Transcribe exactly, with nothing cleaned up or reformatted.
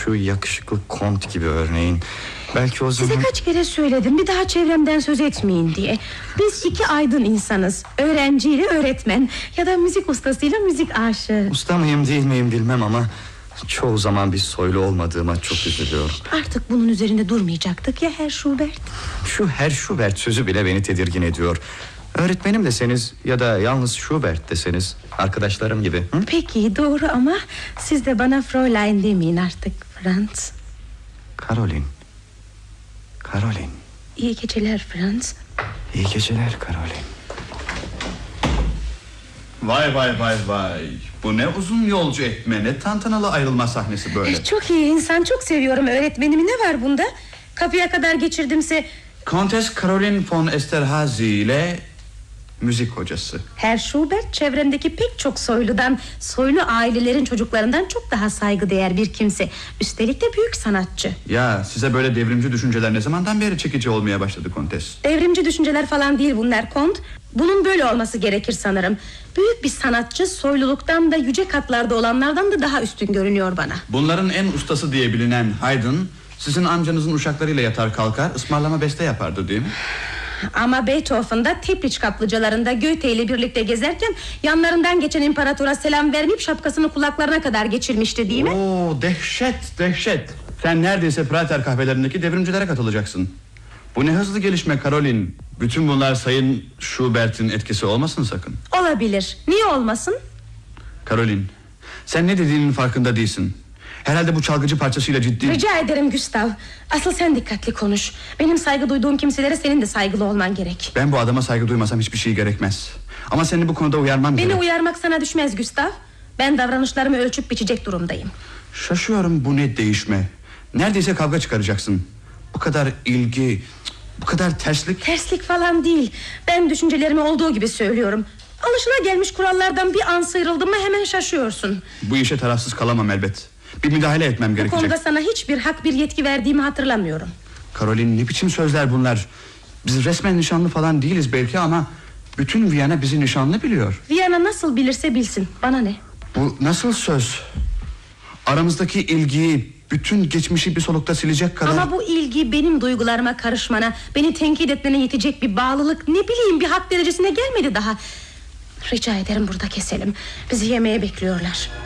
Şu yakışıklı kont gibi örneğin. Belki o zaman... Size kaç kere söyledim bir daha çevremden söz etmeyin diye. Biz iki aydın insanız. Öğrenciyle öğretmen ya da müzik ustasıyla müzik aşığı. Usta mıyım değil miyim bilmem ama çoğu zaman bir soylu olmadığıma çok üzülüyorum. Artık bunun üzerinde durmayacaktık ya Herr Schubert. Şu Herr Schubert sözü bile beni tedirgin ediyor. Öğretmenim deseniz ya da yalnız Schubert deseniz arkadaşlarım gibi. Hı? Peki doğru ama siz de bana Fräulein demeyin artık Franz. Karolin. Karolin. İyi geceler Franz. İyi geceler Karolin. Vay vay vay vay. Bu ne uzun yolcu etme, ne tantanalı ayrılma sahnesi böyle. Çok iyi insan, çok seviyorum öğretmenimi. Ne var bunda? Kapıya kadar geçirdimse... Kontes Karolin von Esterhazy ile müzik hocası. Herr Schubert çevremdeki pek çok soyludan, soylu ailelerin çocuklarından çok daha saygıdeğer bir kimse. Üstelik de büyük sanatçı. Ya size böyle devrimci düşünceler ne zamandan beri çekici olmaya başladı Kontes? Devrimci düşünceler falan değil bunlar Kont. Bunun böyle olması gerekir sanırım. Büyük bir sanatçı soyluluktan da yüce katlarda olanlardan da daha üstün görünüyor bana. Bunların en ustası diye bilinen Haydn, sizin amcanızın uşaklarıyla yatar kalkar ısmarlama beste yapardı değil mi? Ama Beethoven da Tepliç kaplıcalarında Goethe ile birlikte gezerken yanlarından geçen imparatora selam vermeyip şapkasını kulaklarına kadar geçirmişti değil mi? Oo, dehşet dehşet. Sen neredeyse Prater kahvelerindeki devrimcilere katılacaksın. Bu ne hızlı gelişme Karolin. Bütün bunlar Sayın Schubert'in etkisi olmasın sakın. Olabilir. Niye olmasın? Karolin, sen ne dediğinin farkında değilsin. Herhalde bu çalgıcı parçasıyla ciddi... Rica ederim Gustav. Asıl sen dikkatli konuş. Benim saygı duyduğum kimselere senin de saygılı olman gerek. Ben bu adama saygı duymasam hiçbir şey gerekmez. Ama seni bu konuda uyarmam Beni gerek. Beni uyarmak sana düşmez Gustav. Ben davranışlarımı ölçüp biçecek durumdayım. Şaşıyorum, bu ne değişme. Neredeyse kavga çıkaracaksın. Bu kadar ilgi, bu kadar terslik. Terslik falan değil. Ben düşüncelerimi olduğu gibi söylüyorum. Alışına gelmiş kurallardan bir an sıyrıldım mı hemen şaşıyorsun. Bu işe tarafsız kalamam elbet. Bir müdahale etmem bu gerekecek. Bu konuda sana hiçbir hak bir yetki verdiğimi hatırlamıyorum. Karolin, ne biçim sözler bunlar? Biz resmen nişanlı falan değiliz belki ama bütün Viyana bizi nişanlı biliyor. Viyana nasıl bilirse bilsin, bana ne? Bu nasıl söz? Aramızdaki ilgiyi, bütün geçmişi bir solukta silecek kadar... Ama bu ilgi benim duygularıma karışmana, beni tenkit etmene yetecek bir bağlılık, ne bileyim bir hak derecesine gelmedi daha. Rica ederim burada keselim. Bizi yemeğe bekliyorlar.